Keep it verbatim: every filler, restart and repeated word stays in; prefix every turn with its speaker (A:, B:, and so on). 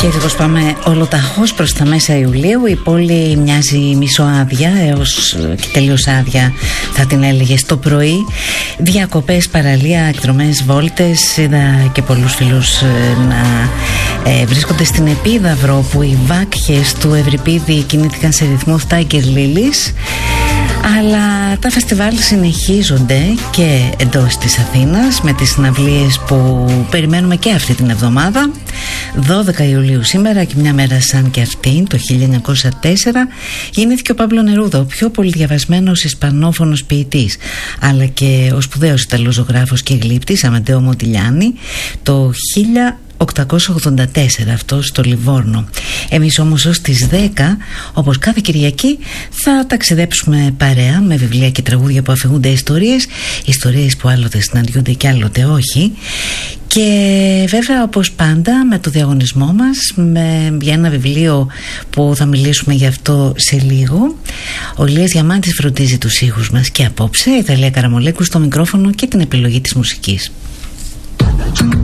A: Και όπως πάμε ολοταχώς προς τα μέσα Ιουλίου, η πόλη μοιάζει μισοάδια έως και τελείως άδεια, θα την έλεγες, το πρωί. Διακοπές, παραλία, εκδρομές, βόλτες. Είδα και πολλούς φίλους να ε, βρίσκονται στην Επίδαυρο, που οι βάκχες του Ευρυπίδη κινήθηκαν σε ρυθμό Tiger Lilies. Αλλά τα φεστιβάλ συνεχίζονται και εντός της Αθήνας, με τις συναυλίες που περιμένουμε και αυτή την εβδομάδα. Δώδεκα Ιουλίου σήμερα, και μια μέρα σαν και αυτή, το χίλια εννιακόσια τέσσερα, γεννήθηκε ο Παύλο Νερούδα, ο πιο πολυδιαβασμένος ισπανόφωνος ποιητής, αλλά και ο σπουδαίος Ιταλός ζωγράφος και γλύπτης Αμαντέο Μοντιλιάνι, το χίλια οκτακόσια ογδόντα τέσσερα, αυτό στο Λιβόρνο. Εμείς όμως ως τις δέκα, όπως κάθε Κυριακή, θα ταξιδέψουμε παρέα με βιβλία και τραγούδια που αφηγούνται ιστορίες, ιστορίες που άλλοτε συναντιούνται και άλλοτε όχι. Και βέβαια, όπως πάντα, με το διαγωνισμό μας, με, για ένα βιβλίο που θα μιλήσουμε γι' αυτό σε λίγο. Ο Λίας Διαμάντης φροντίζει τους ήχους μας και απόψε η Ιταλία Καραμολέκου στο μικρόφωνο και την επιλογή της μουσικής.